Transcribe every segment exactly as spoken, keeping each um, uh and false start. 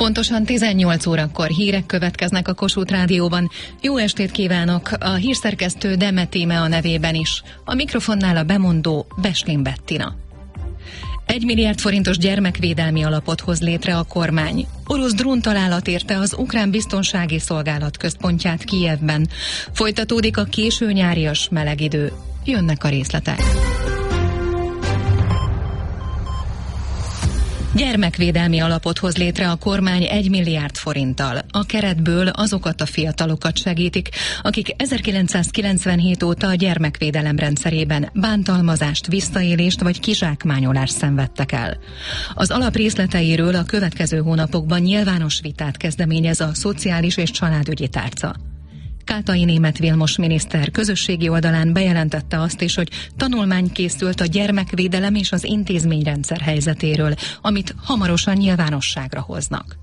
Pontosan tizennyolc órakor hírek következnek a Kossuth Rádióban. Jó estét kívánok, a hírszerkesztő Demet Íme a nevében is. A mikrofonnál a bemondó Beslin Bettina. Egy milliárd forintos gyermekvédelmi alapot hoz létre a kormány. Orosz dróntalálat érte az ukrán biztonsági szolgálat központját Kijevben. Folytatódik a késő nyárias meleg idő. Jönnek a részletek. Gyermekvédelmi alapot hoz létre a kormány egy milliárd forinttal. A keretből azokat a fiatalokat segítik, akik ezerkilencszázkilencvenhét óta a gyermekvédelem rendszerében bántalmazást, visszaélést vagy kizsákmányolást szenvedtek el. Az alap részleteiről a következő hónapokban nyilvános vitát kezdeményez a Szociális és Családügyi Tárca. Kátai Németh Vilmos miniszter közösségi oldalán bejelentette azt is, hogy tanulmány készült a gyermekvédelem és az intézményrendszer helyzetéről, amit hamarosan nyilvánosságra hoznak.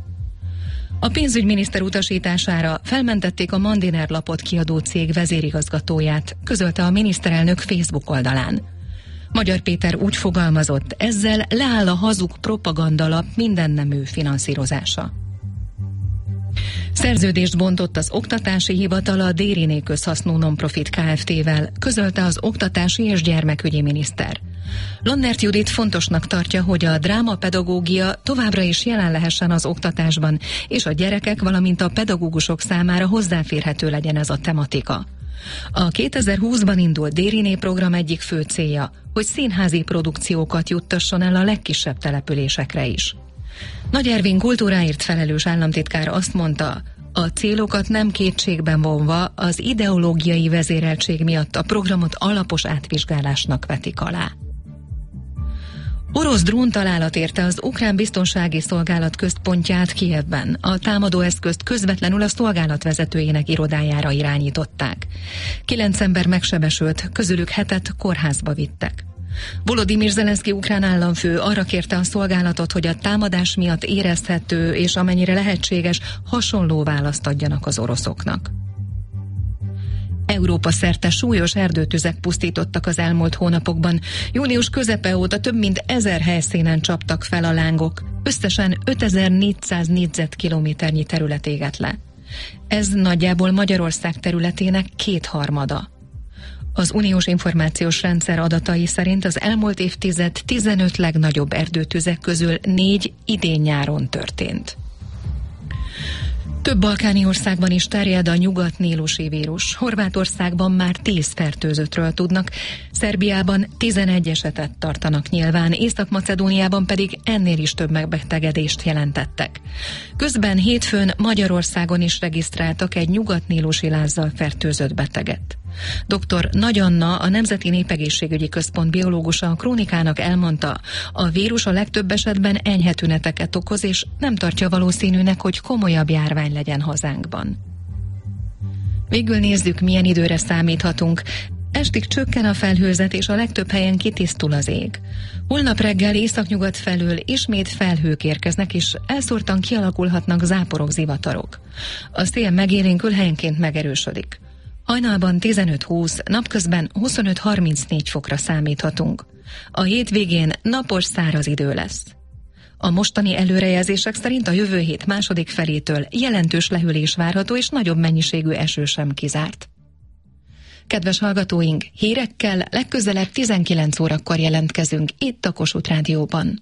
A pénzügyminiszter utasítására felmentették a Mandiner lapot kiadó cég vezérigazgatóját, közölte a miniszterelnök Facebook oldalán. Magyar Péter úgy fogalmazott, ezzel leáll a hazug propagandalap mindennemű finanszírozása. Szerződést bontott az Oktatási Hivatal a Dériné közhasznú non-profit Kft-vel, közölte az oktatási és gyermekügyi miniszter. Lannert Judit fontosnak tartja, hogy a drámapedagógia továbbra is jelen lehessen az oktatásban, és a gyerekek, valamint a pedagógusok számára hozzáférhető legyen ez a tematika. A kétezer-húszban indult Dériné program egyik fő célja, hogy színházi produkciókat juttasson el a legkisebb településekre is. Nagy Ervin kultúráért felelős államtitkár azt mondta, a célokat nem kétségben vonva az ideológiai vezéreltség miatt a programot alapos átvizsgálásnak vetik alá. Orosz dróntalálat érte az ukrán biztonsági szolgálat központját Kijevben. A támadóeszközt közvetlenül a szolgálat vezetőjének irodájára irányították. Kilenc ember megsebesült, közülük hetet kórházba vittek. Volodymyr Zelenszky ukrán államfő arra kérte a szolgálatot, hogy a támadás miatt érezhető és amennyire lehetséges hasonló választ adjanak az oroszoknak. Európa szerte súlyos erdőtüzek pusztítottak az elmúlt hónapokban. Június közepe óta több mint ezer helyszínen csaptak fel a lángok. Összesen ötezer-négyszáz négyzetkilométernyi terület égett le. Ez nagyjából Magyarország területének kétharmada. Az uniós információs rendszer adatai szerint az elmúlt évtized tizenöt legnagyobb erdőtüzek közül négy idén nyáron történt. Több balkáni országban is terjed a nyugat-nílusi vírus. Horvátországban már tíz fertőzöttről tudnak, Szerbiában tizenegy esetet tartanak nyilván, Észak-Macedóniában pedig ennél is több megbetegedést jelentettek. Közben hétfőn Magyarországon is regisztráltak egy nyugat-nílusi lázzal fertőzött beteget. doktor Nagy Anna, a Nemzeti Népegészségügyi Központ biológusa a Krónikának elmondta, a vírus a legtöbb esetben enyhe tüneteket okoz, és nem tartja valószínűnek, hogy komolyabb járvány legyen hazánkban. Végül nézzük, milyen időre számíthatunk. Estig csökken a felhőzet, és a legtöbb helyen kitisztul az ég. Holnap reggel északnyugat felől ismét felhők érkeznek, és elszórtan kialakulhatnak záporok, zivatarok. A szél megélénkül, helyenként megerősödik. Hajnalban tizenöt-húsz, napközben huszonöt-harmincnégy fokra számíthatunk. A hétvégén napos, száraz idő lesz. A mostani előrejelzések szerint a jövő hét második felétől jelentős lehűlés várható, és nagyobb mennyiségű eső sem kizárt. Kedves hallgatóink, hírekkel legközelebb tizenkilenc órakor jelentkezünk itt a Kossuth Rádióban.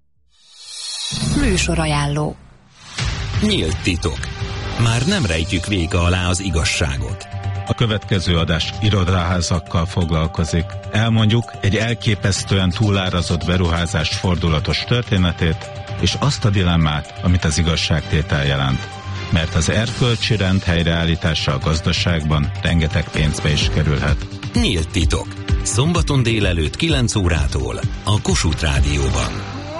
Műsorajánló. Nyílt titok. Már nem rejtjük véka alá az igazságot. A következő adás irodaházakkal foglalkozik. Elmondjuk egy elképesztően túlárazott beruházás fordulatos történetét, és azt a dilemmát, amit az igazságtétel jelent. Mert az erkölcsi rend helyreállítása a gazdaságban rengeteg pénzbe is kerülhet. Nyílt titok. Szombaton délelőtt kilenc órától a Kossuth Rádióban.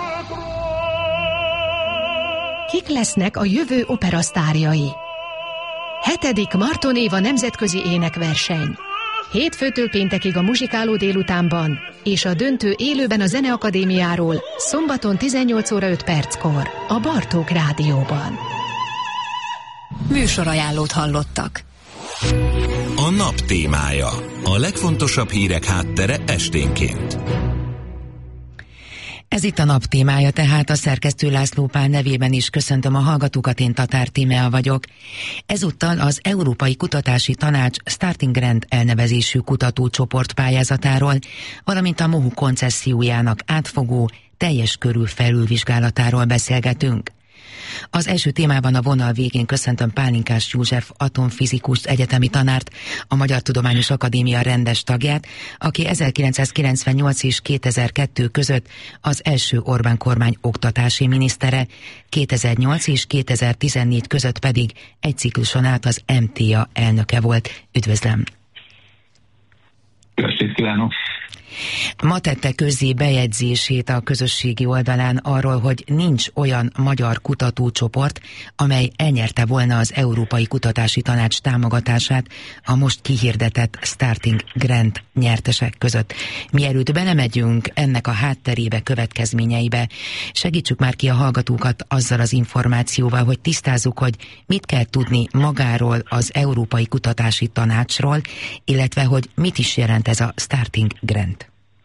Kik lesznek a jövő operasztárjai? Hetedik Marton Éva nemzetközi énekverseny. Hétfőtől péntekig a muzsikáló délutánban, és a döntő élőben a Zeneakadémiáról, szombaton tizennyolc óra öt perckor, a Bartók Rádióban. Műsorajánlót hallottak. A nap témája. A legfontosabb hírek háttere esténként. Ez itt a nap témája, tehát a szerkesztő László Pál nevében is köszöntöm a hallgatókat, én Tatár Tímea vagyok. Ezúttal az Európai Kutatási Tanács Starting Grant elnevezésű kutatócsoport pályázatáról, valamint a MOHU koncessziójának átfogó, teljes körű felülvizsgálatáról beszélgetünk. Az első témában a vonal végén köszöntöm Pálinkás József atomfizikus egyetemi tanárt, a Magyar Tudományos Akadémia rendes tagját, aki ezerkilencszázkilencvennyolc és kétezer-kettő között az első Orbán kormány oktatási minisztere, kétezer-nyolc és kétezer-tizennégy között pedig egy cikluson át az em té á elnöke volt. Üdvözlöm! Köszönjük, kívánok! Ma tette közzé bejegyzését a közösségi oldalán arról, hogy nincs olyan magyar kutatócsoport, amely elnyerte volna az Európai Kutatási Tanács támogatását a most kihirdetett Starting Grant nyertesek között. Mielőtt belemegyünk ennek a hátterébe, következményeibe, segítsük már ki a hallgatókat azzal az információval, hogy tisztázzuk, hogy mit kell tudni magáról az Európai Kutatási Tanácsról, illetve hogy mit is jelent ez a Starting Grant.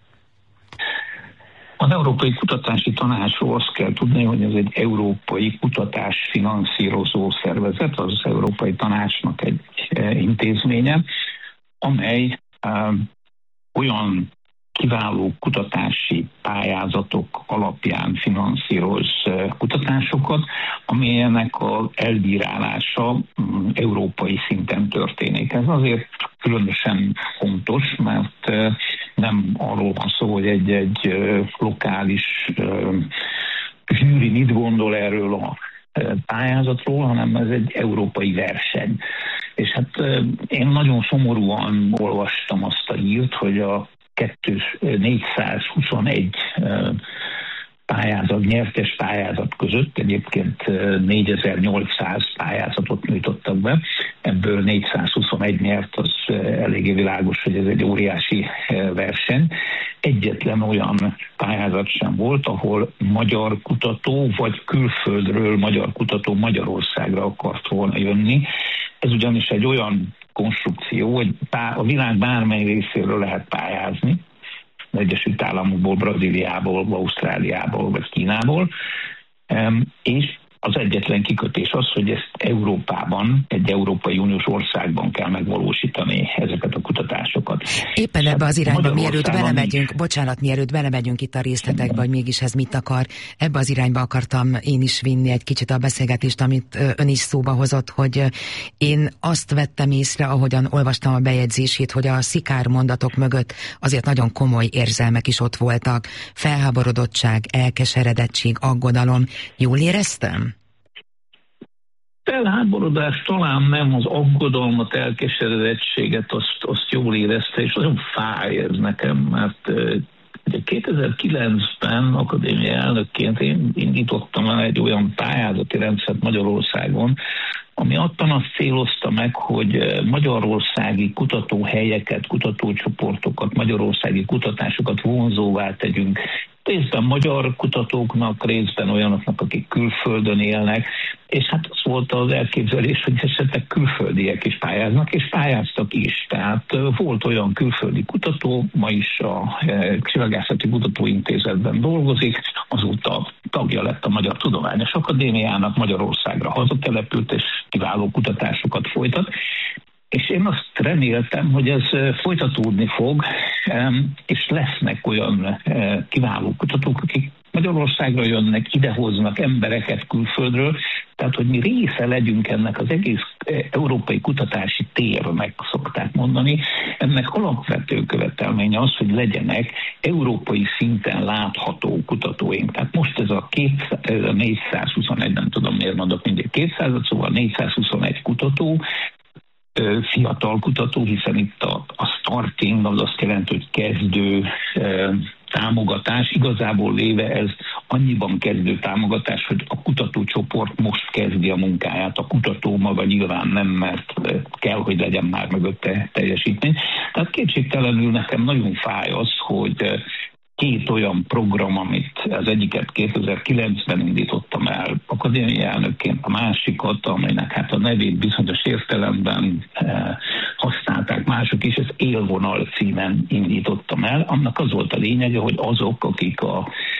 Az Európai Kutatási Tanácsról azt kell tudni, hogy ez egy európai kutatás finanszírozó szervezet, az Európai Tanácsnak egy intézménye, amely um, olyan kiváló kutatási pályázatok alapján finanszíroz kutatásokat, amilyenek az elbírálása um, európai szinten történik. Ez azért különösen fontos, mert uh, nem arról van szó, hogy egy-egy uh, lokális uh, zsűri mit gondol erről a uh, pályázatról, hanem ez egy európai verseny. És hát uh, én nagyon szomorúan olvastam azt a hírt, hogy a négyszázhuszonegy uh, pályázat, nyertes pályázat között, egyébként négyezer-nyolcszáz pályázatot nyújtottak be, ebből négyszázhuszonegy nyert, az eléggé világos, hogy ez egy óriási verseny. Egyetlen olyan pályázat sem volt, ahol magyar kutató, vagy külföldről magyar kutató Magyarországra akart volna jönni. Ez ugyanis egy olyan konstrukció, hogy a világ bármely részéről lehet pályázni, Egyesült Államokból, Brazíliából, Ausztráliából vagy Kínából, és az egyetlen kikötés az, hogy ezt Európában, egy Európai Uniós országban kell megvalósítani ezeket a kutatásokat. Éppen ebbe az irányba, mielőtt belemegyünk, bocsánat, mielőtt belemegyünk itt a részletekbe, hogy mégis ez mit akar, ebbe az irányba akartam én is vinni egy kicsit a beszélgetést, amit ön is szóba hozott, hogy én azt vettem észre, ahogyan olvastam a bejegyzését, hogy a szikár mondatok mögött azért nagyon komoly érzelmek is ott voltak. Felháborodottság, elkeseredettség, aggodalom. Jól éreztem? Felháborodás talán nem, az aggodalmat, elkeseredettséget, azt, azt jól érezte, és nagyon fáj ez nekem, mert ugye kétezer-kilencben akadémiai elnökként én indítottam el egy olyan pályázati rendszert Magyarországon, ami attan azt célozta meg, hogy magyarországi kutatóhelyeket, kutatócsoportokat, magyarországi kutatásokat vonzóvá tegyünk. Részben magyar kutatóknak, részben olyanoknak, akik külföldön élnek, és hát az volt az elképzelés, hogy esetleg külföldiek is pályáznak, és pályáztak is. Tehát volt olyan külföldi kutató, ma is a Csillagászati Kutatóintézetben dolgozik, azóta tagja lett a Magyar Tudományos Akadémiának, Magyarországra hazatelepült, és kiváló kutatásokat folytat. És én azt reméltem, hogy ez folytatódni fog, és lesznek olyan kiváló kutatók, akik Magyarországra jönnek, idehoznak embereket külföldről, tehát hogy mi része legyünk ennek az egész európai kutatási térnek, szokták mondani. Ennek alapvető követelménye az, hogy legyenek európai szinten látható kutatóink. Tehát most ez a, két, ez a négyszázhuszonegy, nem tudom miért mondok mindig kétszázat, szóval négyszázhuszonegy kutató, fiatal kutató, hiszen itt a, a starting az azt jelenti, hogy kezdő e, támogatás. Igazából véve ez annyiban kezdő támogatás, hogy a kutatócsoport most kezdi a munkáját. A kutató maga nyilván nem, mert kell, hogy legyen már mögötte teljesítmény. Tehát kétségtelenül nekem nagyon fáj az, hogy két olyan program, amit az egyiket kétezer-kilencben indítottam el akadémiai elnökként, a másikat, amelynek hát a nevét bizonyos értelemben e, használták mások is, ez Élvonal címen indítottam el. Annak az volt a lényege, hogy azok, akik a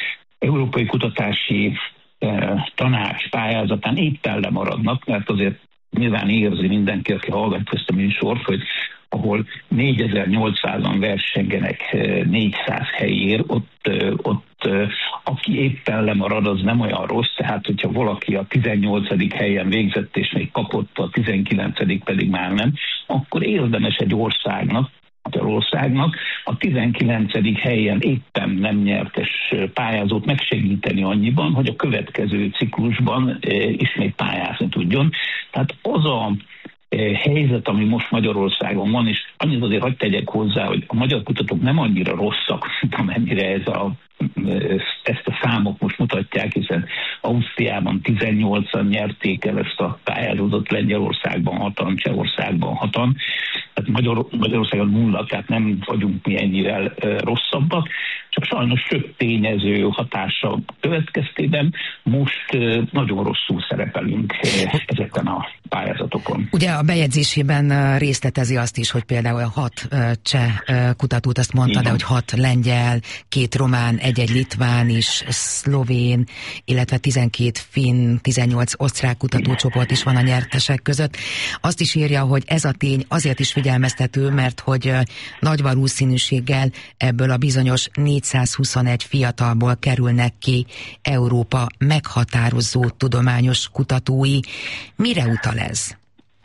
európai kutatási tanács pályázatán éppen lemaradnak, mert azért nyilván érzi mindenki, aki hallgatja ezt a műsort, hogy ahol négyezer-nyolcszázan versengenek négyszáz helyért, ott, ott aki éppen lemarad, az nem olyan rossz, tehát hogyha valaki a tizennyolcadik helyen végzett, és még kapott, a tizenkilencedik pedig már nem, akkor érdemes egy országnak, Magyarországnak a tizenkilencedik helyen éppen nem nyertes pályázót megsegíteni annyiban, hogy a következő ciklusban ismét pályázni tudjon. Tehát az a helyzet, ami most Magyarországon van, és annyit azért hadd tegyek hozzá, hogy a magyar kutatók nem annyira rosszak, amennyire ez a, ezt a számok most mutatják, hiszen Ausztriában tizennyolcan nyerték el ezt a pályázatot, Lengyelországban hatan, Csehországban hatan, tehát Magyar, Magyarországon nulla, tehát nem vagyunk mi ennyire rosszabbak, csak sajnos több tényező hatása következtében most nagyon rosszul szerepelünk ezeken a pályázatokon. Ugye a bejegyzésében részletezi azt is, hogy például hat cseh kutatót, azt mondta, de hogy hat lengyel, két román, egy-egy litván is, szlovén, illetve tizenkét finn, tizennyolc osztrák kutatócsoport is van a nyertesek között. Azt is írja, hogy ez a tény azért is figyelmeztető, mert hogy nagy valószínűséggel ebből a bizonyos négyszázhuszonegy fiatalból kerülnek ki Európa meghatározó tudományos kutatói. Mire utal ez?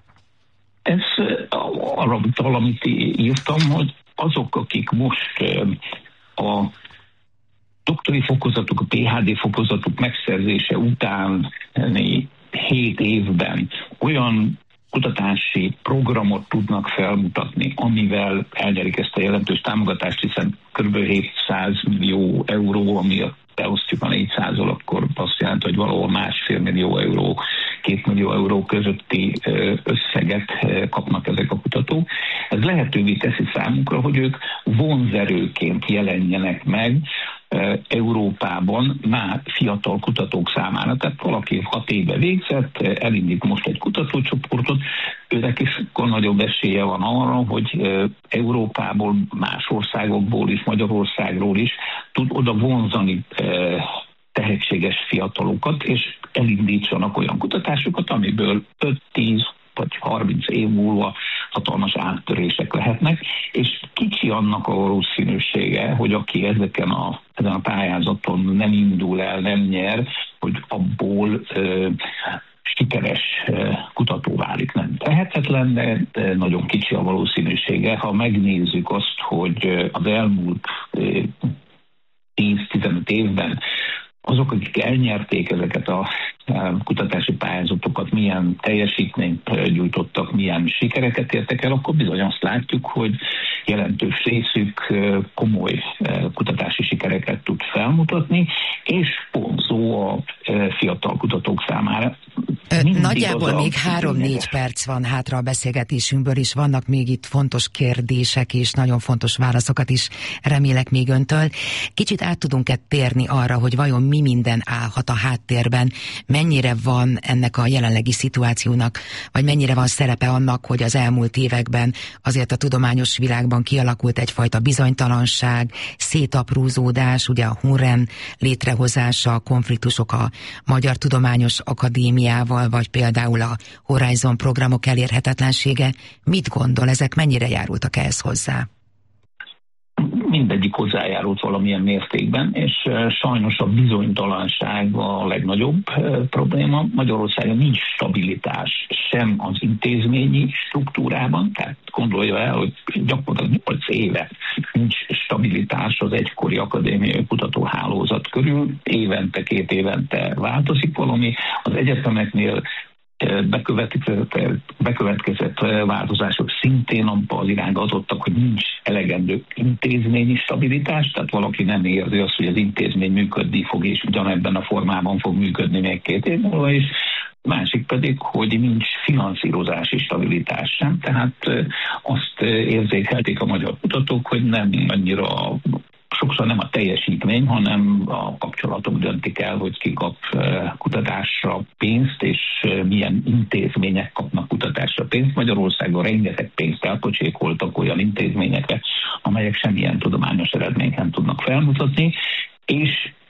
Ez arra utal, amit írtam, hogy azok, akik most a doktori fokozatuk, a pé há dé fokozatuk megszerzése után hét évben olyan kutatási programot tudnak felmutatni, amivel elnyerik ezt a jelentős támogatást, hiszen kb. hétszáz millió euró, ami beosztjuk a négyszázal, akkor azt jelenti, hogy valahol másfél millió euró, két millió euró közötti összeget kapnak ezek a kutatók. Ez lehetővé teszi számunkra, hogy ők vonzerőként jelenjenek meg Európában már fiatal kutatók számára. Tehát valaki hat éve végzett, elindít most egy kutatócsoportot, őnek is nagyobb esélye van arra, hogy Európából, más országokból is, Magyarországról is tud oda vonzani tehetséges fiatalokat, és elindítsanak olyan kutatásokat, amiből öt-tíz vagy harminc év múlva hatalmas áttörések lehetnek, és kicsi annak a valószínűsége, hogy aki ezeken a, ezen a pályázaton nem indul el, nem nyer, hogy abból ö, sikeres ö, kutató válik. Nem tehetetlen, de, de nagyon kicsi a valószínűsége. Ha megnézzük azt, hogy az elmúlt tíz-tizenöt évben azok, akik elnyerték ezeket a kutatási pályázatokat, milyen teljesítményt gyújtottak, milyen sikereket értek el, akkor bizony azt látjuk, hogy jelentős részük komoly kutatási sikereket tud felmutatni, és vonzó a fiatal kutatók számára. Mindig Nagyjából még három-négy perc van hátra a beszélgetésünkből, és vannak még itt fontos kérdések, és nagyon fontos válaszokat is remélek még öntől. Kicsit át tudunk-e térni arra, hogy vajon mi minden állhat a háttérben, mennyire van ennek a jelenlegi szituációnak, vagy mennyire van szerepe annak, hogy az elmúlt években azért a tudományos világban kialakult egyfajta bizonytalanság, szétaprózódás, ugye a Hunren létrehozása, a konfliktusok a Magyar Tudományos Akadémiával, vagy például a Horizon programok elérhetetlensége. Mit gondol, ezek mennyire járultak ehhez hozzá? Mindegyik hozzájárult valamilyen mértékben, és sajnos a bizonytalanság a legnagyobb probléma. Magyarországon nincs stabilitás sem az intézményi struktúrában, tehát gondolja el, hogy gyakorlatilag nyolc éve nincs stabilitás az egykori akadémiai kutatóhálózat körül, évente, két évente változik valami. Az egyetemeknél bekövetkezett, bekövetkezett változások szintén abban az irányba adottak, hogy nincs elegendő intézményi stabilitás, tehát valaki nem érzi azt, hogy az intézmény működni fog, és ugyanebben a formában fog működni még két év múlva is. Másik pedig, hogy nincs finanszírozási stabilitás sem, tehát azt érzékelték a magyar kutatók, hogy nem annyira sokszor nem a teljesítmény, hanem a kapcsolatok döntik el, hogy ki kap kutatásra pénzt, és milyen intézmények kapnak kutatásra pénzt. Magyarországon rengeteg pénzt elpocsékoltak olyan intézményekre, amelyek semmilyen tudományos eredményt nem tudnak felmutatni, és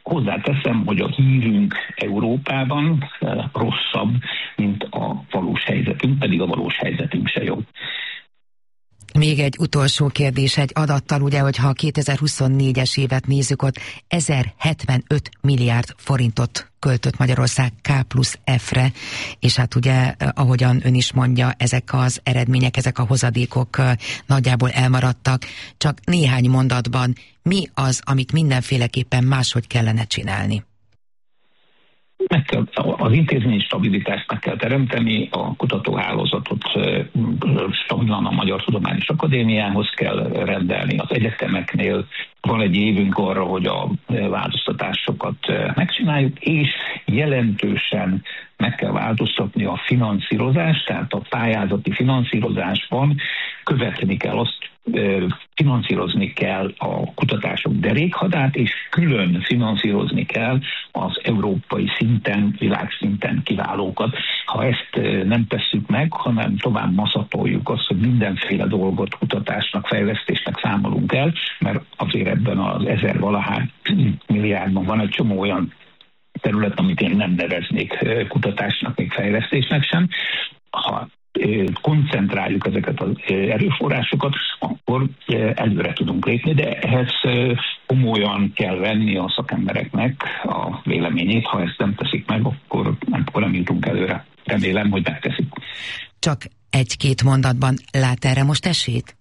Hozzáteszem, hogy a hírünk Európában rosszabb, mint a valós helyzetünk, pedig a valós helyzetünk se jobb. Még egy utolsó kérdés, egy adattal, ugye, hogyha a kétezer-huszonnégyes évet nézzük, ott ezerhetvenöt milliárd forintot költött Magyarország K plusz F-re, és hát ugye, ahogyan ön is mondja, ezek az eredmények, ezek a hozadékok nagyjából elmaradtak. Csak néhány mondatban, mi az, amit mindenféleképpen máshogy kellene csinálni? Meg kell, az intézményi stabilitást meg kell teremteni, a kutatóhálózatot stabilan a Magyar Tudományos Akadémiához kell rendelni, az egyetemeknél van egy évünk arra, hogy a változtatásokat megcsináljuk, és jelentősen meg kell változtatni a finanszírozást, tehát a pályázati finanszírozásban követni kell azt, finanszírozni kell a kutatások derékhadát, és külön finanszírozni kell az európai szinten, világszinten kiválókat. Ha ezt nem tesszük meg, hanem tovább maszatoljuk azt, hogy mindenféle dolgot kutatásnak, fejlesztésnek számolunk el, mert azért ebben az ezer valahány milliárdban van egy csomó olyan terület, amit én nem neveznék kutatásnak, még fejlesztésnek sem. Ha koncentráljuk ezeket az erőforrásokat, akkor előre tudunk lépni, de ehhez komolyan kell venni a szakembereknek a véleményét. Ha ezt nem teszik meg, akkor nem, akkor nem jutunk előre. Remélem, hogy megteszik. Csak egy-két mondatban lát erre most esélyt?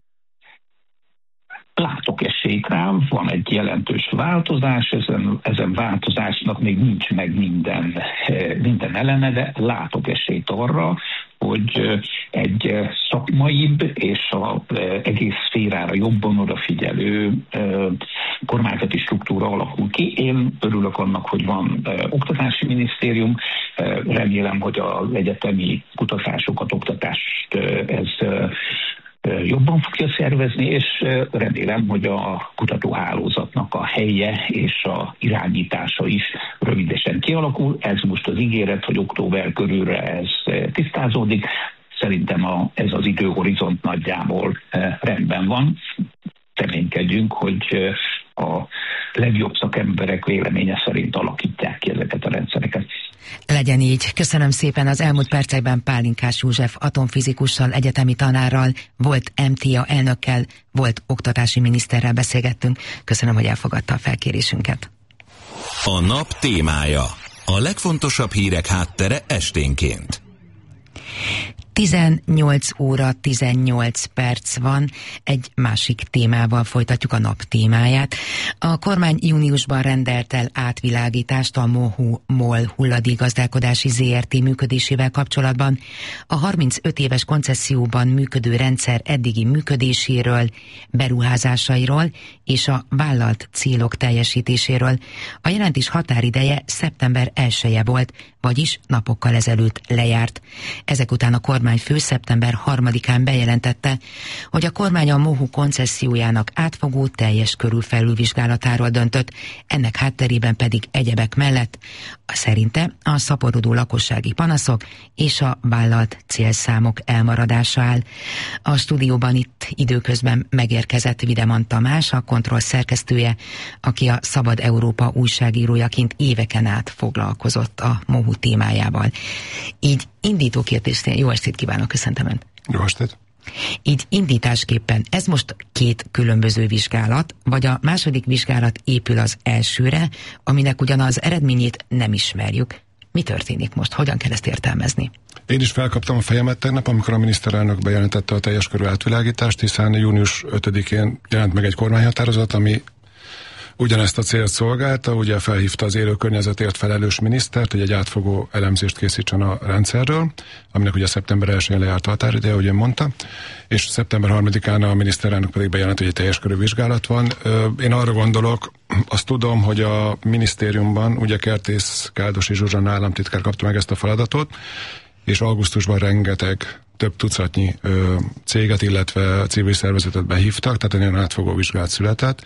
Látok esélyt rá, van egy jelentős változás, ezen, ezen változásnak még nincs meg minden, minden eleme, de látok esélyt arra, hogy egy szakmaibb és az egész szférára jobban odafigyelő kormányzati struktúra alakul ki. Én örülök annak, hogy van oktatási minisztérium, remélem, hogy az egyetemi kutatásokat, oktatást ez jobban fogja szervezni, és remélem, hogy a kutatóhálózatnak a helye és a irányítása is rövidesen kialakul. Ez most az ígéret, hogy október körülre ez tisztázódik. Szerintem a, ez az időhorizont nagyjából rendben van. Reménykedjünk, hogy a legjobb szakemberek véleménye szerint alakítják ki ezeket a rendszereket. Legyen így. Köszönöm szépen. Az elmúlt percekben Pálinkás József atomfizikussal, egyetemi tanárral, volt em té á elnökkel, volt oktatási miniszterrel beszélgettünk. Köszönöm, hogy elfogadta a felkérésünket. A nap témája. A legfontosabb hírek háttere esténként. tizennyolc óra tizennyolc perc van, egy másik témával folytatjuk a nap témáját. A kormány júniusban rendelt el átvilágítást a MOHU MOL hulladékgazdálkodási zé er té működésével kapcsolatban, a harmincöt éves koncesszióban működő rendszer eddigi működéséről, beruházásairól és a vállalt célok teljesítéséről. A jelentés határideje szeptember elseje volt, vagyis napokkal ezelőtt lejárt. Ezek után a kormányfő szeptember harmadikán bejelentette, hogy a kormány a MOHU koncessziójának átfogó teljes körű felülvizsgálatáról döntött, ennek hátterében pedig egyebek mellett a szerinte a szaporodó lakossági panaszok és a vállalt célszámok elmaradása áll. A stúdióban itt időközben megérkezett Videman Tamás, a Kontroll szerkesztője, aki a Szabad Európa újságírójaként éveken át foglalkozott a MOHU témájával. Így indító kérdésnél jó estét kívánok, köszöntöm Önt. Jó estét. Így indításképpen ez most két különböző vizsgálat, vagy a második vizsgálat épül az elsőre, aminek ugyan az eredményét nem ismerjük. Mi történik most? Hogyan kell ezt értelmezni? Én is felkaptam a fejemet tegnap, amikor a miniszterelnök bejelentette a teljes körű átvilágítást, hiszen június ötödikén jelent meg egy kormányhatározat, ami ugyanezt a célt szolgálta, ugye felhívta az élő környezetért felelős minisztert, hogy egy átfogó elemzést készítsen a rendszerről, aminek ugye szeptember elsején lejárt a határideje, ahogy ön mondta, és szeptember harmadikán a miniszterelnök pedig bejelent, hogy egy teljes körű vizsgálat van. Én arra gondolok, azt tudom, hogy a minisztériumban ugye Kertész Káldosi Zsuzsanna államtitkár kapta meg ezt a feladatot, és augusztusban rengeteg több tucatnyi ö, céget, illetve civil szervezetet behívtak, tehát egy ilyen átfogó vizsgálat született.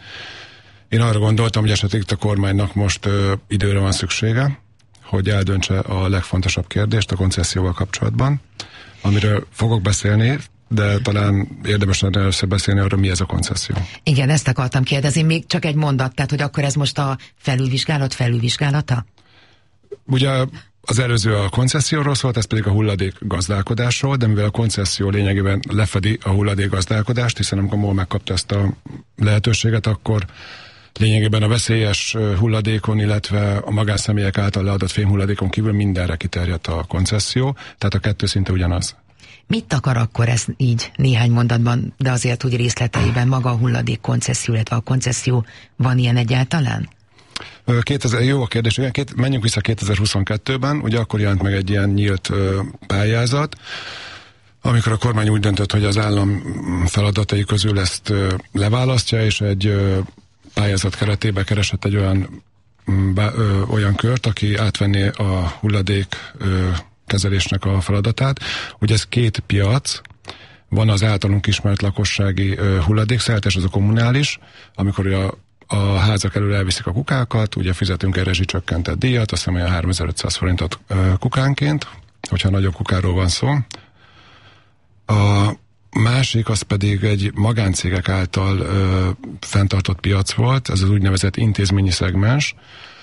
Én arra gondoltam, hogy esetleg itt a kormánynak most ö, időre van szüksége, hogy eldöntse a legfontosabb kérdést a koncesszióval kapcsolatban, amiről fogok beszélni, de talán érdemes lenne először beszélni arra, mi ez a koncesszió. Igen, ezt akartam kérdezni, még csak egy mondat, tehát hogy akkor ez most a felülvizsgálat felülvizsgálata? Ugye az előző a koncesszióról szólt, ez pedig a hulladék gazdálkodásról, de mivel a koncesszió lényegében lefedi a hulladék gazdálkodást, hiszen amikor MOL megkapta ezt a lehetőséget, akkor lényegében a veszélyes hulladékon, illetve a magánszemélyek által leadott fémhulladékon kívül mindenre kiterjedt a koncesszió, tehát a kettő szinte ugyanaz. Mit akar akkor ez így néhány mondatban, de azért úgy részleteiben maga a hulladék koncesszió, illetve a koncesszió, van ilyen egyáltalán? kétezer, jó a kérdés, igen, két, menjünk vissza kétezer-huszonkettőben, ugye akkor jelent meg egy ilyen nyílt ö, pályázat, amikor a kormány úgy döntött, hogy az állam feladatai közül ezt ö, leválasztja, és egy ö, pályázat keretében keresett egy olyan, bá, ö, olyan kört, aki átvenné a hulladék ö, kezelésnek a feladatát. Ugye ez két piac, van az általunk ismert lakossági ö, hulladékszállítás, az a kommunális, amikor a a házak elől elviszik a kukákat, ugye fizetünk egy rezsicsökkentett díjat, azt hiszem olyan háromezer-ötszáz forintot ö, kukánként, hogyha nagyobb kukáról van szó. A másik, az pedig egy magáncégek által ö, fenntartott piac volt, ez az úgynevezett intézményi szegmens.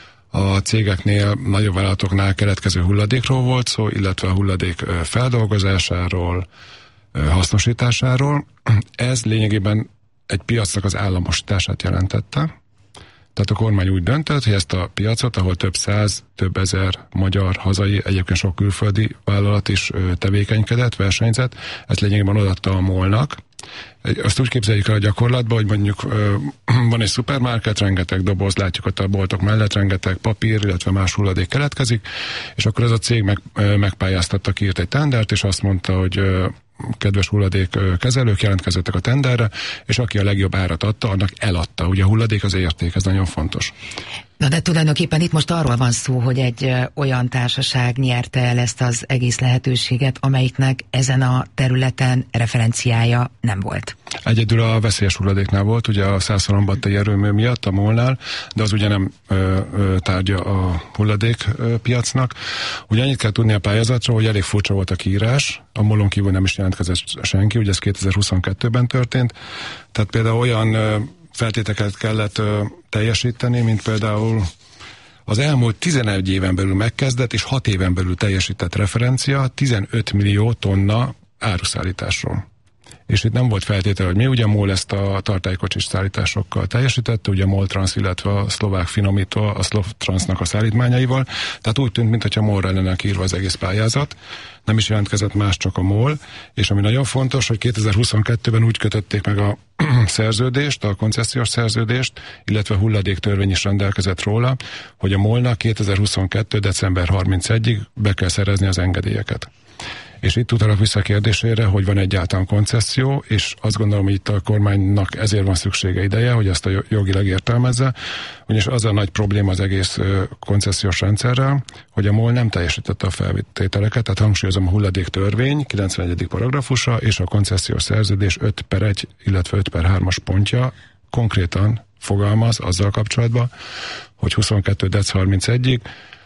A cégeknél, nagyobb vállalatoknál keletkező hulladékról volt szó, illetve a hulladék ö, feldolgozásáról, ö, hasznosításáról. Ez lényegében egy piacnak az államosítását jelentette. Tehát a kormány úgy döntött, hogy ezt a piacot, ahol több száz, több ezer magyar, hazai, egyébként sok külföldi vállalat is tevékenykedett, versenyzett, ezt lényegében odaadta a MOL-nak. Azt úgy képzeljük el a gyakorlatban, hogy mondjuk van egy szupermarket, rengeteg doboz, látjuk ott a boltok mellett, rengeteg papír, illetve más hulladék keletkezik, és akkor ez a cég meg, megpályáztatta, kiírt egy tendert, és azt mondta, hogy kedves hulladékkezelők, jelentkezettek a tenderre, és aki a legjobb árat adta, annak eladta. Ugye a hulladék az érték, ez nagyon fontos. Na de tulajdonképpen itt most arról van szó, hogy egy olyan társaság nyerte el ezt az egész lehetőséget, amelyiknek ezen a területen referenciája nem volt. Egyedül a veszélyes hulladéknál volt, ugye a Szászhalombattai erőmű miatt, a MOL-nál, de az ugye nem ö, ö, tárgya a hulladékpiacnak. Ugye annyit kell tudni a pályázatról, hogy elég furcsa volt a kiírás, a MOL-on kívül nem is jelentkezett senki, ugye ez kétezer-huszonkettőben történt, tehát például olyan ö, feltételeket kellett ö, teljesíteni, mint például az elmúlt tizenegy éven belül megkezdett és hat éven belül teljesített referencia tizenöt millió tonna áruszállításról. És itt nem volt feltétel, hogy mi, ugye MOL ezt a tartálykocsis szállításokkal teljesítette, ugye MOL Trans, illetve a szlovák finomító, a Slovtransnak a szállítmányaival, tehát úgy tűnt, mintha MOL-ra lenne írva az egész pályázat, nem is jelentkezett más, csak a MOL, és ami nagyon fontos, hogy kétezer-huszonkettőben úgy kötötték meg a szerződést, a koncesziós szerződést, illetve a hulladéktörvény is rendelkezett róla, hogy a MOL-nak kétezer-huszonkettő. december harmincegyedikéig be kell szerezni az engedélyeket. És itt utalok vissza a kérdésére, hogy van egyáltalán koncesszió, és azt gondolom, hogy itt a kormánynak ezért van szüksége ideje, hogy ezt a jogilag értelmezze, ugyanis az a nagy probléma az egész koncesziós rendszerrel, hogy a MOL nem teljesítette a feltételeket, tehát hangsúlyozom a hulladéktörvény kilencvenegyedik paragrafusa és a koncesziós szerződés öt per egy, illetve öt per hármas pontja konkrétan fogalmaz azzal kapcsolatban, hogy huszonkettő. december harmincegyedikéig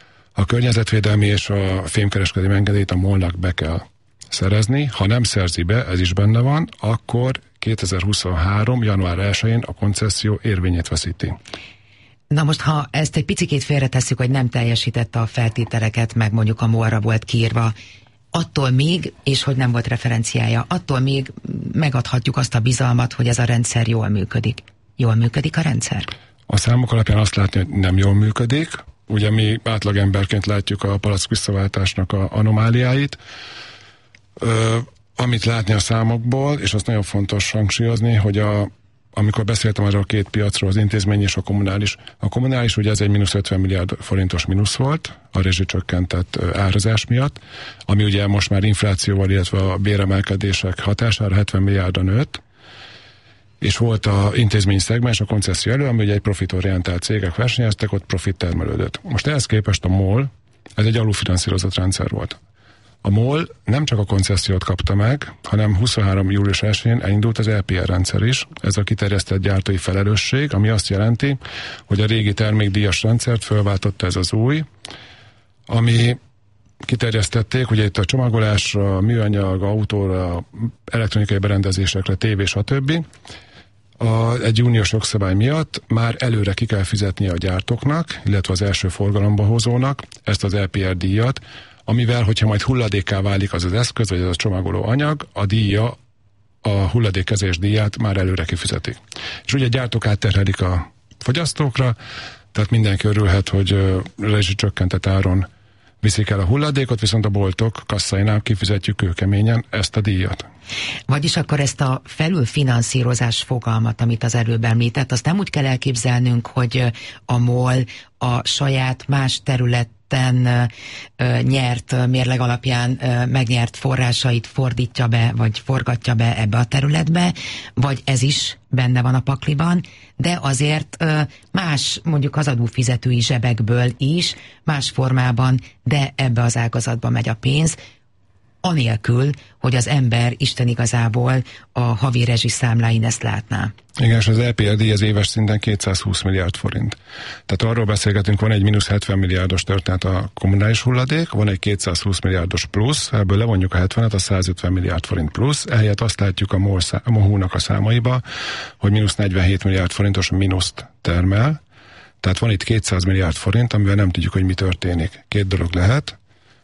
a környezetvédelmi és a fémkereskedelmi engedélyt a MOL-nak be kell szerezni. Ha nem szerzi be, ez is benne van, akkor kétezer-huszonhárom. január elsején a koncesszió érvényét veszíti. Na most, ha ezt egy picikét félretesszük, hogy nem teljesítette a feltételeket, meg mondjuk a MOL-ra volt kiírva, attól még, és hogy nem volt referenciája, attól még megadhatjuk azt a bizalmat, hogy ez a rendszer jól működik. Jól működik a rendszer? A számok alapján azt látni, hogy nem jól működik. Ugye mi átlagemberként látjuk a palack visszaváltásnak a anomáliáit. Ö, amit látni a számokból, és azt nagyon fontos hangsúlyozni, hogy a, amikor beszéltem arról a két piacról, az intézmény és a kommunális, a kommunális ugye ez egy mínusz ötven milliárd forintos mínusz volt, a rezsicsökkentett árazás miatt, ami ugye most már inflációval, illetve a béremelkedések hatására hetven milliárdra nőtt, és volt a intézmény szegmens, a koncesszió elő, ami ugye egy profitorientált cégek versenyeztek, ott profit termelődött. Most ehhez képest a MOL, ez egy alulfinanszírozott rendszer volt. A MOL nem csak a koncessziót kapta meg, hanem huszonhárom. július elsején elindult az é pé er rendszer is, ez a kiterjesztett gyártói felelősség, ami azt jelenti, hogy a régi termékdíjas rendszert fölváltotta ez az új, ami kiterjesztették, ugye itt a csomagolásra, műanyag, autóra, elektronikai berendezésekre, tévé, stb. A, egy uniós jogszabály miatt már előre ki kell fizetnie a gyártóknak, illetve az első forgalomba hozónak ezt az é pé er díjat, amivel, hogyha majd hulladékká válik az az eszköz, vagy az a csomagoló anyag, a díja, a hulladékkezés díját már előre kifizetik. És ugye a gyártók átterhelik a fogyasztókra, tehát mindenki örülhet, hogy rezsicsökkentett áron viszik el a hulladékot, viszont a boltok kasszáinál kifizetjük kőkeményen ezt a díjat. Vagyis akkor ezt a felülfinanszírozás fogalmat, amit az előbb említett, azt nem úgy kell elképzelnünk, hogy a MOL a saját más terület nyert mérleg alapján megnyert forrásait fordítja be, vagy forgatja be ebbe a területbe, vagy ez is benne van a pakliban, de azért más, mondjuk az adófizetői zsebekből is, más formában, de ebbe az ágazatba megy a pénz, anélkül, hogy az ember Isten igazából a havi rezsiszámláin ezt látná. Igen, és az é pé er díj az éves szinten kétszázhúsz milliárd forint. Tehát arról beszélgetünk, van egy mínusz hetven milliárdos történet a kommunális hulladék, van egy kétszázhúsz milliárdos plusz, ebből levonjuk a hetvenet, a százötven milliárd forint plusz, ehelyett azt látjuk a MOHU-nak a számaiba, hogy mínusz negyvenhét milliárd forintos mínuszt termel, tehát van itt kétszáz milliárd forint, amivel nem tudjuk, hogy mi történik. Két dolog lehet,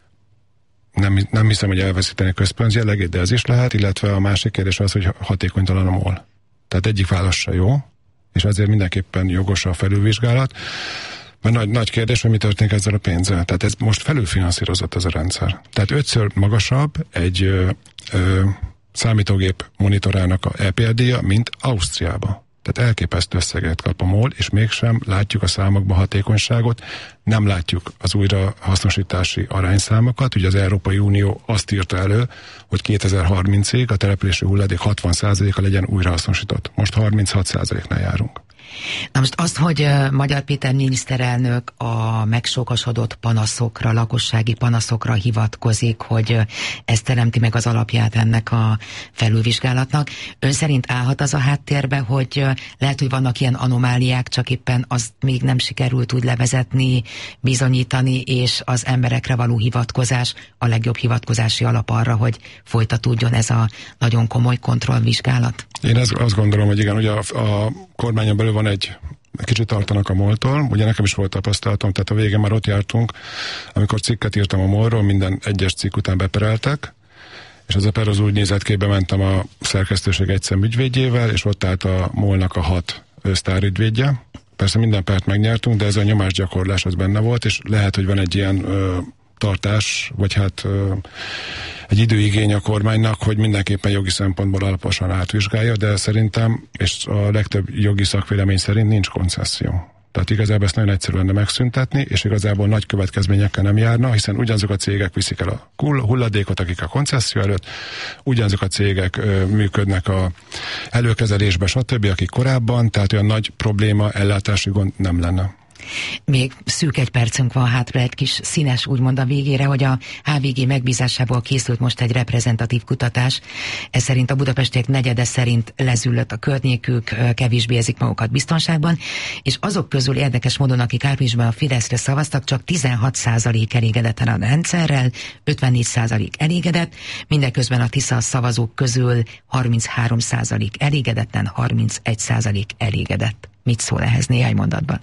Nem, nem hiszem, hogy elveszíteni a közpénz jellegét, de ez is lehet, illetve a másik kérdés az, hogy hatékonytalan a MOL. Tehát egyik válasz se jó, és ezért mindenképpen jogos a felülvizsgálat, mert nagy, nagy kérdés, hogy mi történik ezzel a pénzzel. Tehát ez most felülfinanszírozott ez a rendszer. Tehát ötször magasabb egy ö, ö, számítógép monitorának a é pé er díja, mint Ausztriába. Tehát elképesztő összeget kap a MOL, és mégsem látjuk a számokban hatékonyságot, nem látjuk az újrahasznosítási arányszámokat. Ugye az Európai Unió azt írta elő, hogy kétezer-harmincig a települési hulladék hatvan százaléka legyen újrahasznosított. Most harminchat százaléknál járunk. Na most azt, hogy Magyar Péter miniszterelnök a megsokosodott panaszokra, lakossági panaszokra hivatkozik, hogy ez teremti meg az alapját ennek a felülvizsgálatnak. Ön szerint állhat az a háttérbe, hogy lehet, hogy vannak ilyen anomáliák, csak éppen azt még nem sikerült úgy levezetni, bizonyítani, és az emberekre való hivatkozás a legjobb hivatkozási alap arra, hogy folytatódjon ez a nagyon komoly kontrollvizsgálat? Én ezt, azt gondolom, hogy igen, ugye a, a kormányon belül van egy, kicsit tartanak a MOL-tól, ugye nekem is volt tapasztalatom, tehát a végén már ott jártunk, amikor cikket írtam a MOL-ról, minden egyes cikk után bepereltek, és az a per az úgy nézett ki, bementem a szerkesztőség egyszem ügyvédjével, és ott állt a MOL-nak a hat sztárügyvédje. Persze minden pert megnyertünk, de ez a nyomásgyakorlás az benne volt, és lehet, hogy van egy ilyen ö, tartás, vagy hát ö, egy időigény a kormánynak, hogy mindenképpen jogi szempontból alaposan átvizsgálja, de szerintem, és a legtöbb jogi szakvélemény szerint nincs koncesszió. Tehát igazából ezt nagyon egyszerű lenne megszüntetni, és igazából nagy következményekkel nem járna, hiszen ugyanazok a cégek viszik el a hulladékot, akik a koncesszió előtt, ugyanazok a cégek ö, működnek a előkezelésbe, stb., akik korábban, tehát olyan nagy probléma, ellátási gond nem lenne. Még szűk egy percünk van hátra, egy kis színes úgymond a végére, hogy a há vé gé megbízásából készült most egy reprezentatív kutatás. Ez szerint a budapestiek negyede szerint lezüllött a környékük, kevésbé érzik magukat biztonságban, és azok közül érdekes módon, akik áprilisban a Fideszre szavaztak, csak tizenhat százalék elégedetten a rendszerrel, ötvennégy százalék elégedett, mindeközben a Tisza szavazók közül harminchárom százalék elégedetlen, harmincegy százalék elégedett. Mit szól ehhez néhány mondatban?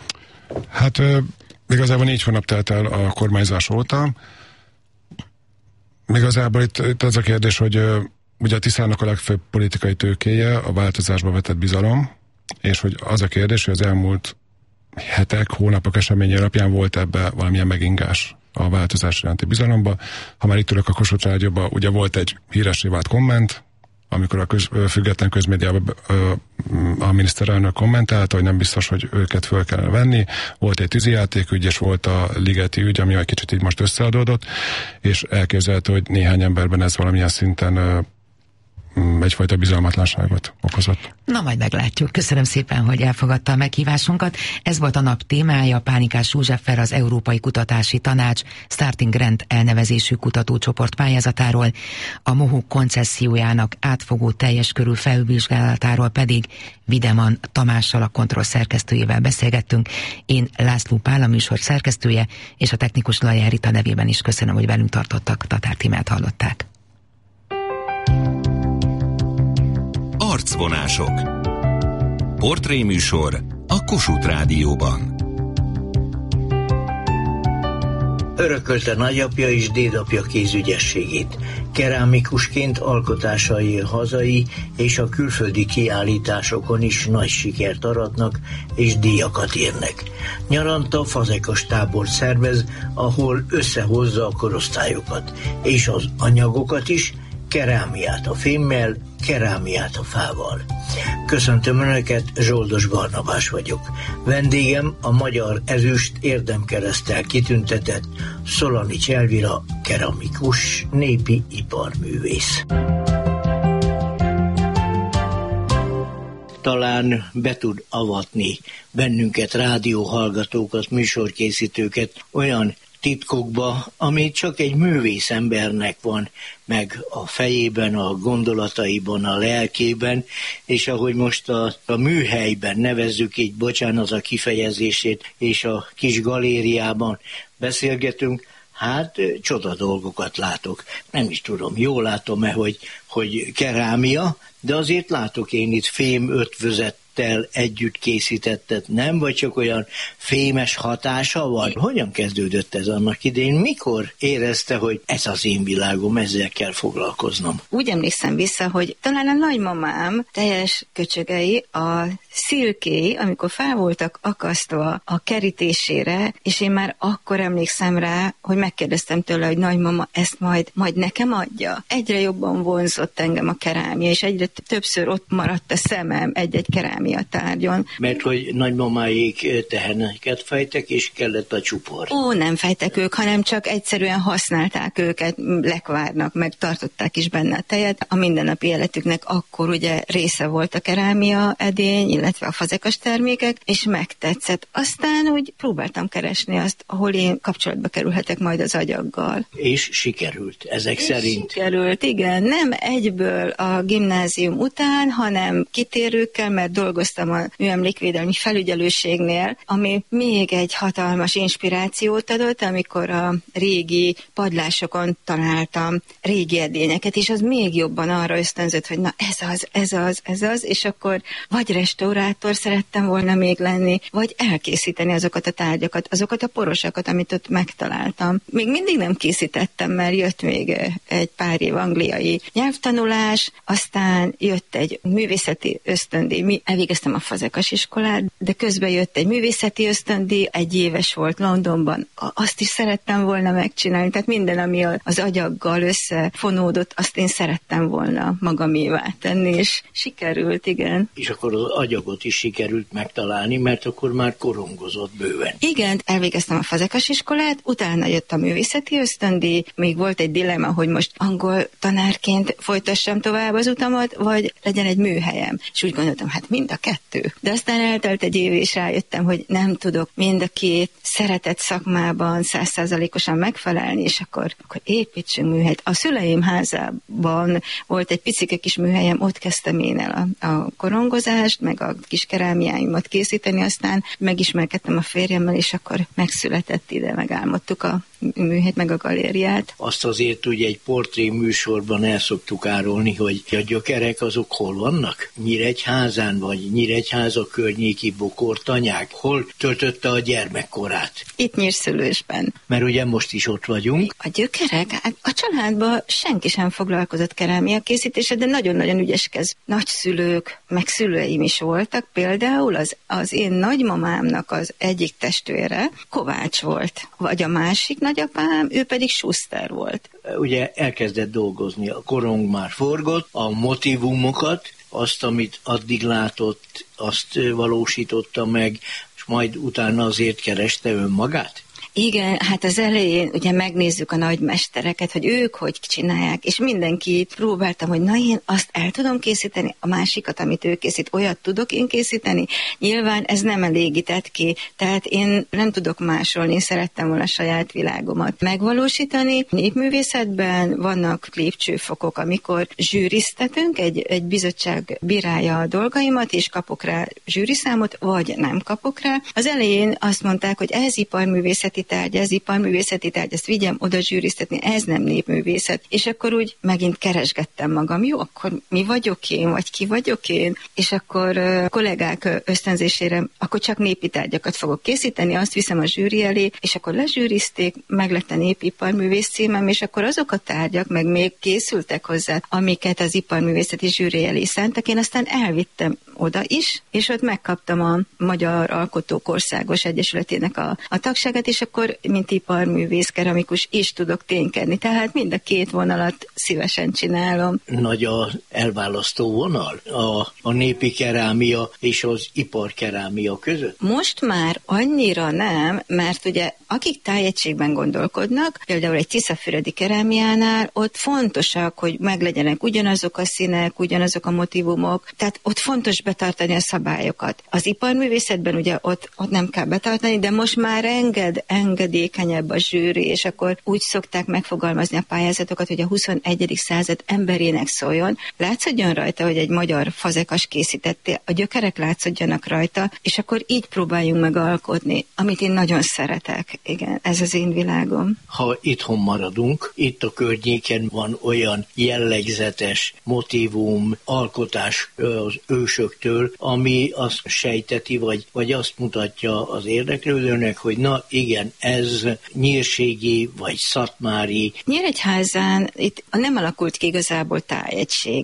Hát igazából négy hónap telt el a kormányzás óta. Igazából itt, itt az a kérdés, hogy ugye a Tiszának a legfőbb politikai tőkéje a változásba vetett bizalom, és hogy az a kérdés, hogy az elmúlt hetek, hónapok eseményei alapján volt ebbe valamilyen megingás a változás iránti bizalomba. Ha már itt ülök a Kossuth Rádióban, ugye volt egy híressé vált komment, amikor a köz, független közmédiában a miniszterelnök kommentálta, hogy nem biztos, hogy őket föl kellene venni. Volt egy tűzijátékügy, és volt a ligeti ügy, ami egy kicsit így most összeadódott, és elképzelhető, hogy néhány emberben ez valamilyen szinten egyfajta bizalmatlanságot okozott. Na, majd meglátjuk. Köszönöm szépen, hogy elfogadta a meghívásunkat. Ez volt a nap témája. Pánikás Józseffer, az Európai Kutatási Tanács Starting Grant elnevezésű kutatócsoport pályázatáról, a MOHU koncessziójának átfogó teljes körű felülvizsgálatáról pedig Videman Tamással, a Kontroll szerkesztőjével beszélgettünk. Én László Pál, a műsor szerkesztője, és a technikus Lajár Rita nevében is köszönöm, hogy velünk tartottak. Tatár Tímát hallották. Arcvonások. Portréműsor a Kossuth Rádióban. Örökölte nagyapja és dédapja kézügyességét. Kerámikusként alkotásai hazai és a külföldi kiállításokon is nagy sikert aratnak és díjakat érnek. Nyaranta fazekas tábort szervez, ahol összehozza a korosztályokat, és az anyagokat is, kerámiát a fémmel, kerámiát a fával. Köszöntöm Önöket, Zsoldos Barnabás vagyok. Vendégem a Magyar Ezüst Érdemkereszttel kitüntetett Szolanics Elvira, keramikus, népi iparművész. Talán be tud avatni bennünket, rádióhallgatókat, műsorkészítőket olyan titkokba, ami csak egy művész embernek van meg a fejében, a gondolataiban, a lelkében, és ahogy most a, a műhelyben nevezzük így, bocsánat a kifejezését, és a kis galériában beszélgetünk, hát csoda dolgokat látok. Nem is tudom, jól látom-e, hogy, hogy kerámia, de azért látok én itt fém ötvözettel együtt készítettet, nem? Vagy csak olyan fémes hatása van? Hogyan kezdődött ez annak idején? Mikor érezte, hogy ez az én világom, ezzel kell foglalkoznom? Úgy emlékszem vissza, hogy talán a nagymamám teljes köcsögei, a szilkéi, amikor fel voltak akasztva a kerítésére, és én már akkor emlékszem rá, hogy megkérdeztem tőle, hogy nagymama, ezt majd, majd nekem adja. Egyre jobban vonzott engem a kerámia, és egyre többször ott maradt a szemem egy-egy kerámia tárgyon. Mert hogy nagymamáik teheneket fejtek, és kellett a csupor. Ó, nem fejtek ők, hanem csak egyszerűen használták őket, lekvárnak, meg tartották is benne a tejet. A mindennapi életüknek akkor ugye része volt a kerámia edény, illetve a fazekas termékek, és megtetszett. Aztán úgy próbáltam keresni azt, ahol én kapcsolatba kerülhetek majd az agyaggal. És sikerült, ezek és szerint? Sikerült, igen. Nem egyből a gimnázium után, hanem kitérőkkel, mert dolgoztam a műemlékvédelmi felügyelőségnél, ami még egy hatalmas inspirációt adott, amikor a régi padlásokon találtam régi edényeket, és az még jobban arra ösztönzött, hogy na ez az, ez az, ez az, és akkor vagy restaurátor szerettem volna még lenni, vagy elkészíteni azokat a tárgyakat, azokat a porosakat, amit ott megtaláltam. Még mindig nem készítettem, mert jött még egy pár év angliai nyelvtanulás, aztán jött egy művészeti ösztöndíj, mi elvégeztem a fazekas iskolát, de közben jött egy művészeti ösztöndíj, egy éves volt Londonban, azt is szerettem volna megcsinálni, tehát minden, ami az agyaggal összefonódott, azt én szerettem volna magamévá tenni, és sikerült, igen. És akkor az agyagot is sikerült megtalálni, mert akkor már korongozott bőven. Igen, elvégeztem a fazekas iskolát, utána jött a művészeti ösztöndíj, még volt egy dilemma, hogy most angol tanárként folytassam tovább az utamat, vagy legyen egy műhelyem. És úgy gondoltam, hát mind a kettő. De aztán eltelt egy év, és rájöttem, hogy nem tudok mind a két szeretett szakmában száz százalékosan megfelelni, és akkor, akkor építsünk műhelyt. A szüleim házában volt egy picike kis műhelyem, ott kezdtem én el a, a korongozást, meg a kis kerámiáimat készíteni, aztán megismerkedtem a férjemmel, és akkor megszületett ide, megálmodtuk a műhelyt, meg a galériát. Azt azért ugye egy portré műsorban el szoktuk árulni, hogy a gyökerek azok hol vannak? Nyíregyházán, vagy Nyíregyháza környéki bokortanyák? Hol töltötte a gyermekkorát? Itt Nyírszülősben. Mert ugye most is ott vagyunk. A gyökerek? Hát a családban senki sem foglalkozott kerámia készítése, de nagyon-nagyon ügyeskez. Nagyszülők, meg szülőim is voltak. Például az, az én nagymamámnak az egyik testvére Kovács volt, vagy a másik nagyapám, ő pedig Schuster volt. Ugye elkezdett dolgozni, a korong már forgott, a motivumokat, azt, amit addig látott, azt valósította meg, és majd utána azért kereste önmagát? Igen, hát az elején ugye megnézzük a nagymestereket, hogy ők hogy csinálják, és mindenkit próbáltam, hogy na én azt el tudom készíteni, a másikat, amit ő készít, olyat tudok én készíteni. Nyilván ez nem elégített ki, tehát én nem tudok másolni, én szerettem volna a saját világomat megvalósítani. Népművészetben vannak lépcsőfokok, amikor zsűriztetünk, egy, egy bizottság bírálja a dolgaimat, és kapok rá zsűriszámot, vagy nem kapok rá. Az elején azt mondták, hogy ez iparművészeti tárgy, ez iparművészeti tárgy, ezt vigyem oda zsűriztetni, ez nem népművészet. És akkor úgy megint keresgettem magam, jó, akkor mi vagyok én, vagy ki vagyok én? És akkor uh, kollégák ösztönzésére, akkor csak népi tárgyakat fogok készíteni, azt viszem a zsűri elé, és akkor lezsűrizték, meg lett a népi iparművész címem, és akkor azok a tárgyak meg még készültek hozzá, amiket az iparművészeti zsűri elé szántak, én aztán elvittem oda is, és ott megkaptam a Magyar Alkotók Országos Egyesületének a, a tagságát, és akkor, mint iparművész, keramikus is tudok ténykedni. Tehát mind a két vonalat szívesen csinálom. Nagy az elválasztó vonal a, a népi kerámia és az iparkerámia között? Most már annyira nem, mert ugye akik tájegységben gondolkodnak, például egy tiszafüredi kerámiánál, ott fontosak, hogy meglegyenek ugyanazok a színek, ugyanazok a motívumok, tehát ott fontos betartani a szabályokat. Az iparművészetben ugye ott, ott nem kell betartani, de most már enged, engedékenyebb a zsűri, és akkor úgy szokták megfogalmazni a pályázatokat, hogy a huszonegyedik század emberének szóljon. Látszódjon rajta, hogy egy magyar fazekas készítette, a gyökerek látszódjanak rajta, és akkor így próbáljunk meg alkotni, amit én nagyon szeretek. Igen, ez az én világom. Ha itthon maradunk, itt a környéken van olyan jellegzetes motívum, alkotás az ősöktől, ami azt sejteti, vagy, vagy azt mutatja az érdeklődőnek, hogy na igen, ez nyírségi, vagy szatmári. Nyíregyházán itt nem alakult ki igazából tájegység.